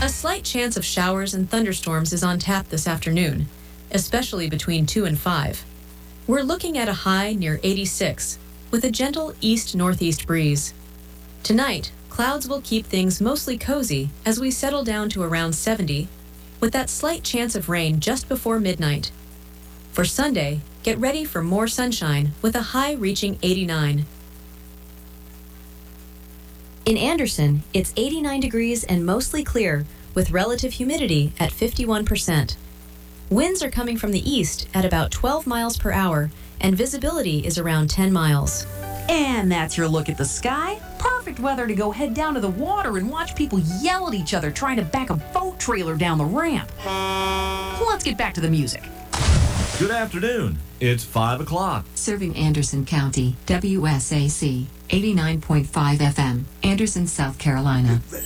A slight chance of showers and thunderstorms is on tap this afternoon, especially between 2 and 5. We're looking at a high near 86, with a gentle east-northeast breeze. Tonight, clouds will keep things mostly cozy as we settle down to around 70, with that slight chance of rain just before midnight. For Sunday, get ready for more sunshine with a high reaching 89. In Anderson, it's 89 degrees and mostly clear, with relative humidity at 51%. Winds are coming from the east at about 12 miles per hour, and visibility is around 10 miles. And that's your look at the sky. Perfect weather to go head down to the water and watch people yell at each other trying to back a boat trailer down the ramp. Let's get back to the music. Good afternoon. It's 5 o'clock. Serving Anderson County, WSAC, 89.5 FM, Anderson, South Carolina.